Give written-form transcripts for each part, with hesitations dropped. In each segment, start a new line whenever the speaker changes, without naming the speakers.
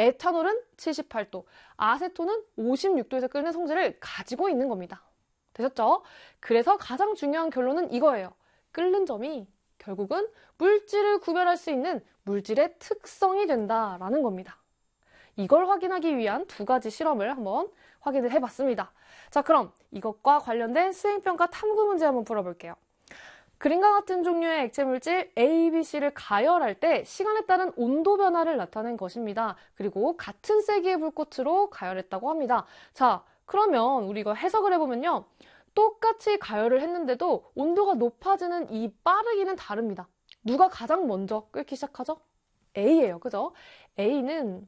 에탄올은 78도, 아세톤은 56도에서 끓는 성질을 가지고 있는 겁니다. 되셨죠? 그래서 가장 중요한 결론은 이거예요. 끓는 점이 결국은 물질을 구별할 수 있는 물질의 특성이 된다라는 겁니다. 이걸 확인하기 위한 두 가지 실험을 한번 확인을 해봤습니다. 자, 그럼 이것과 관련된 수행평가 탐구 문제 한번 풀어볼게요. 그림과 같은 종류의 액체 물질 A, B, C를 가열할 때 시간에 따른 온도 변화를 나타낸 것입니다. 그리고 같은 세기의 불꽃으로 가열했다고 합니다. 자, 그러면 우리 이거 해석을 해보면요. 똑같이 가열을 했는데도 온도가 높아지는 이 빠르기는 다릅니다. 누가 가장 먼저 끓기 시작하죠? A예요. 그죠? A는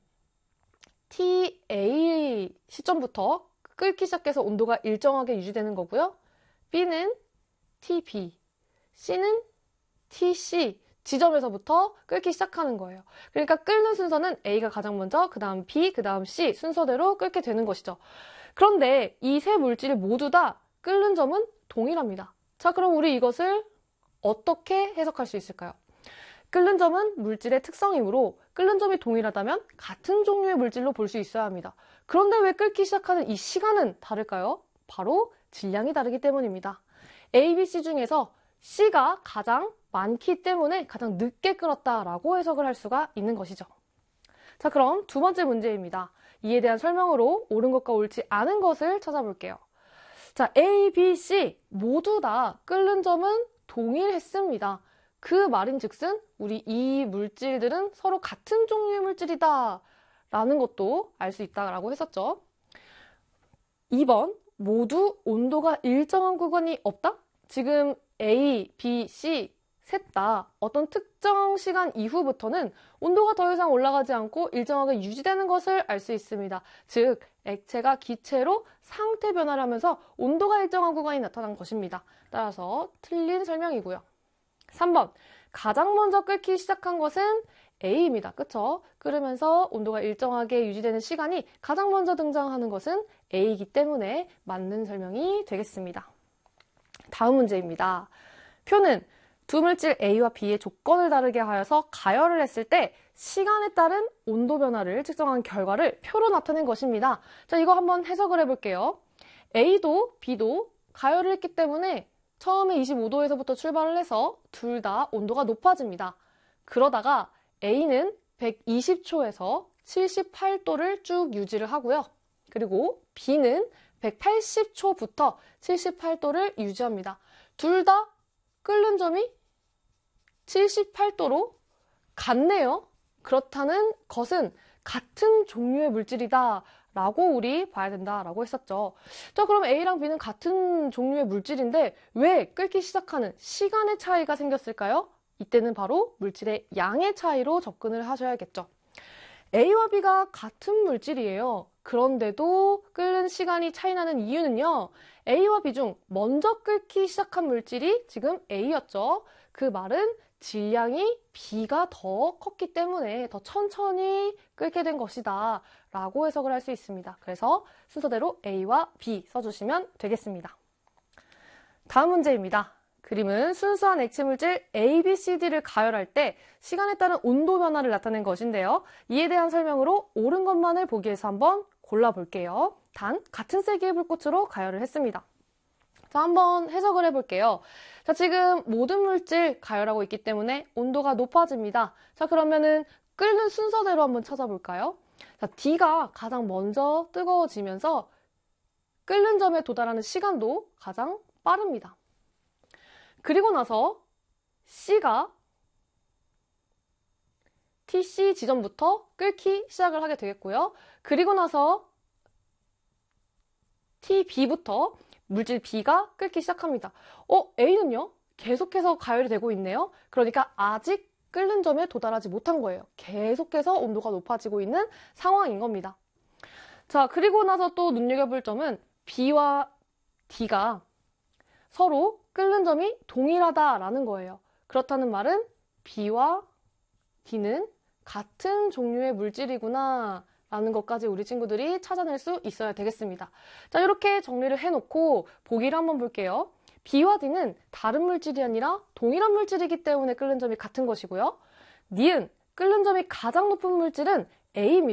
TA 시점부터 끓기 시작해서 온도가 일정하게 유지되는 거고요. B는 TB, C는 TC 지점에서부터 끓기 시작하는 거예요. 그러니까 끓는 순서는 A가 가장 먼저, 그 다음 B, 그 다음 C 순서대로 끓게 되는 것이죠. 그런데 이 세 물질이 모두 다 끓는 점은 동일합니다. 자, 그럼 우리 이것을 어떻게 해석할 수 있을까요? 끓는 점은 물질의 특성이므로 끓는 점이 동일하다면 같은 종류의 물질로 볼 수 있어야 합니다. 그런데 왜 끓기 시작하는 이 시간은 다를까요? 바로 질량이 다르기 때문입니다. A, B, C 중에서 C가 가장 많기 때문에 가장 늦게 끓었다라고 해석을 할 수가 있는 것이죠. 자, 그럼 두 번째 문제입니다. 이에 대한 설명으로 옳은 것과 옳지 않은 것을 찾아볼게요. 자, A, B, C 모두 다 끓는 점은 동일했습니다. 그 말인즉슨 우리 이 물질들은 서로 같은 종류의 물질이다 라는 것도 알 수 있다라고 했었죠. 2번, 모두 온도가 일정한 구간이 없다? 지금 A, B, C 셋 다 어떤 특정 시간 이후부터는 온도가 더 이상 올라가지 않고 일정하게 유지되는 것을 알 수 있습니다. 즉, 액체가 기체로 상태 변화를 하면서 온도가 일정한 구간이 나타난 것입니다. 따라서 틀린 설명이고요. 3번, 가장 먼저 끓기 시작한 것은 A입니다. 그쵸? 끓으면서 온도가 일정하게 유지되는 시간이 가장 먼저 등장하는 것은 A이기 때문에 맞는 설명이 되겠습니다. 다음 문제입니다. 표는 두 물질 A와 B의 조건을 다르게 하여서 가열을 했을 때 시간에 따른 온도 변화를 측정한 결과를 표로 나타낸 것입니다. 자, 이거 한번 해석을 해볼게요. A도 B도 가열을 했기 때문에 처음에 25도에서부터 출발을 해서 둘 다 온도가 높아집니다. 그러다가 A는 120초에서 78도를 쭉 유지를 하고요. 그리고 B는 180초부터 78도를 유지합니다. 둘 다 끓는 점이 78도로 같네요. 그렇다는 것은 같은 종류의 물질이다 라고 우리 봐야 된다라고 했었죠. 자, 그럼 A랑 B는 같은 종류의 물질인데 왜 끓기 시작하는 시간의 차이가 생겼을까요? 이때는 바로 물질의 양의 차이로 접근을 하셔야겠죠. A와 B가 같은 물질이에요. 그런데도 끓는 시간이 차이 나는 이유는요. A와 B 중 먼저 끓기 시작한 물질이 지금 A였죠. 그 말은 질량이 B가 더 컸기 때문에 더 천천히 끓게 된 것이다 라고 해석을 할 수 있습니다. 그래서 순서대로 A와 B 써주시면 되겠습니다. 다음 문제입니다. 그림은 순수한 액체 물질 A, B, C, D를 가열할 때 시간에 따른 온도 변화를 나타낸 것인데요. 이에 대한 설명으로 옳은 것만을 보기 위해서 한번 골라볼게요. 단, 같은 세기의 불꽃으로 가열을 했습니다. 자, 한번 해석을 해볼게요. 자, 지금 모든 물질 가열하고 있기 때문에 온도가 높아집니다. 자, 그러면은 끓는 순서대로 한번 찾아볼까요? 자, D가 가장 먼저 뜨거워지면서 끓는 점에 도달하는 시간도 가장 빠릅니다. 그리고 나서 C가 TC 지점부터 끓기 시작을 하게 되겠고요. 그리고 나서 TB부터 물질 B가 끓기 시작합니다. A는요? 계속해서 가열이 되고 있네요. 그러니까 아직 끓는 점에 도달하지 못한 거예요. 계속해서 온도가 높아지고 있는 상황인 겁니다. 자, 그리고 나서 또 눈여겨볼 점은 B와 D가 서로 끓는 점이 동일하다라는 거예요. 그렇다는 말은 B와 D는 같은 종류의 물질이구나 라는 것까지 우리 친구들이 찾아낼 수 있어야 되겠습니다. 자, 이렇게 정리를 해놓고 보기를 한번 볼게요. B와 D는 다른 물질이 아니라 동일한 물질이기 때문에 끓는 점이 같은 것이고요. 니은 끓는 점이 가장 높은 물질은 A입니다.